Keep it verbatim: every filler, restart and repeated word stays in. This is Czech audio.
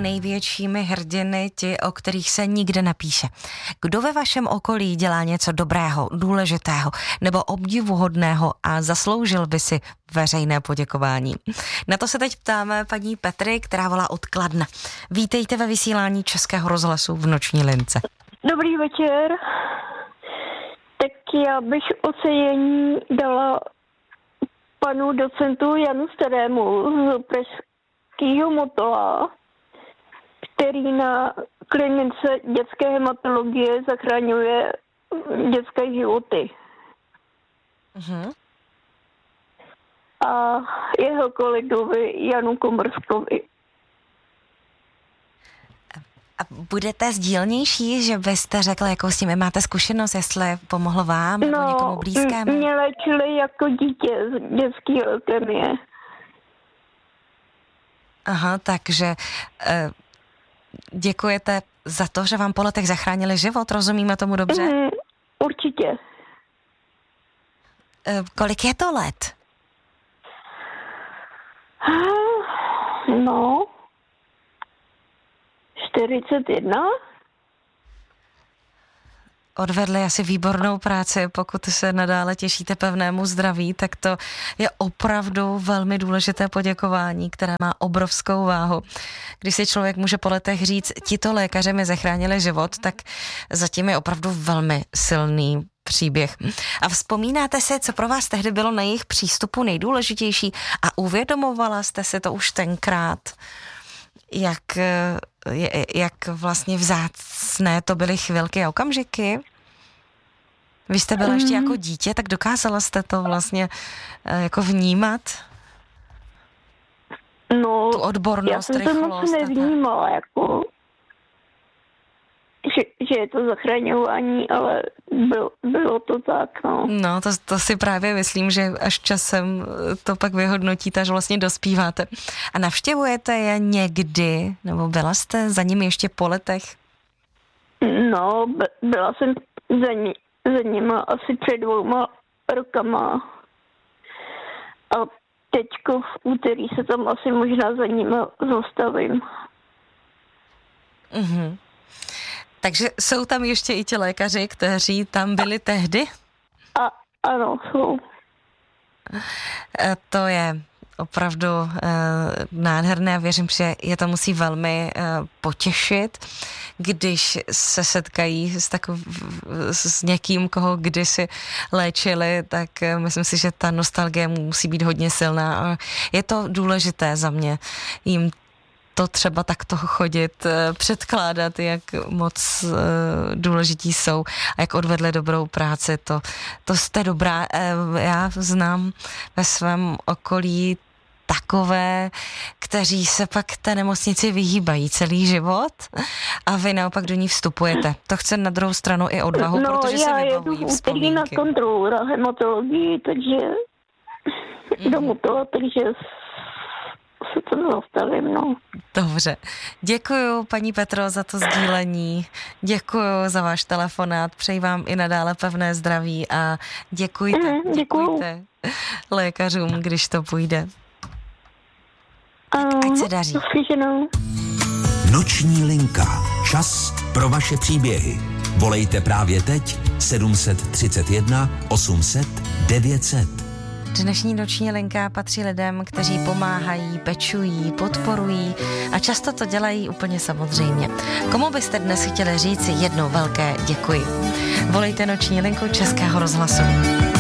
největšími hrdiny ti, o kterých se nikde nepíše. Kdo ve vašem okolí dělá něco dobrého, důležitého nebo obdivuhodného a zasloužil by si veřejné poděkování? Na to se teď ptáme paní Petry, která volá od Kladna. Vítejte ve vysílání Českého rozhlasu v Noční lince. Dobrý večer. Tak já bych ocenění dala panu docentu Janu Starému z pražského Motola, který na klinice dětské hematologie zachraňuje dětské životy. Uh-huh. A jeho kolegovi Janu Komorskovi. A budete sdílnější, že byste řekla, jakou s tím máte zkušenost, jestli pomohlo vám nebo no, někomu blízkému? Mě léčili jako dítě z dětské leukemie. Aha, takže eh, děkujete za to, že vám po letech zachránili život, rozumíme tomu dobře? Mm, určitě. Eh, kolik je to let? No... čtyřicet jedna. Odvedli asi výbornou práci, pokud se nadále těšíte pevnému zdraví, tak to je opravdu velmi důležité poděkování, které má obrovskou váhu. Když si člověk může po letech říct, tito lékaři mi zachránili život, tak zatím je opravdu velmi silný příběh. A vzpomínáte si, co pro vás tehdy bylo na jejich přístupu nejdůležitější a uvědomovala jste si to už tenkrát, jak, jak vlastně vzácné to byly chvilky a okamžiky? Vy jste byla mm. ještě jako dítě, tak dokázala jste to vlastně jako vnímat? No, tu odbornost, já jsem to moc nevnímala, jako, že, že je to zachraňování, ale bylo, bylo to tak, no. No, to, to si právě myslím, že až časem to pak vyhodnotíte, že vlastně dospíváte. A navštěvujete je někdy, nebo byla jste za nimi ještě po letech? No, byla jsem za, ní, za nima asi před dvouma rokama. A teďko v úterý se tam asi možná za nima zastavím. Mhm. Takže jsou tam ještě i ti lékaři, kteří tam byli tehdy? A, ano, jsou. To je opravdu uh, nádherné a věřím, že je to musí velmi uh, potěšit, když se setkají s, takov, s někým, koho kdysi léčili, tak uh, myslím si, že ta nostalgie musí být hodně silná a je to důležité za mě jim to třeba takto chodit, předkládat, jak moc důležití jsou a jak odvedli dobrou práci. To, to jste dobrá. Já znám ve svém okolí takové, kteří se pak té nemocnici vyhýbají celý život a vy naopak do ní vstupujete. To chce na druhou stranu i odvahu, no, protože se vybavují vzpomínky. No, já vzpomínky. jedu na kontrolu na hematologii, takže mm. domů toho, takže se to zastavím, no. Dobře. Děkuju, paní Petro, za to sdílení. Děkuju za váš telefonát. Přeji vám i nadále pevné zdraví a děkujte, Mm, děkujte lékařům, když to půjde. Um, Ať se daří. Noční linka. Čas pro vaše příběhy. Volejte právě teď sedm set třicet jedna osm set devět set. Dnešní noční linka patří lidem, kteří pomáhají, pečují, podporují a často to dělají úplně samozřejmě. Komu byste dnes chtěli říct jednou velké děkuji? Volejte noční linku Českého rozhlasu.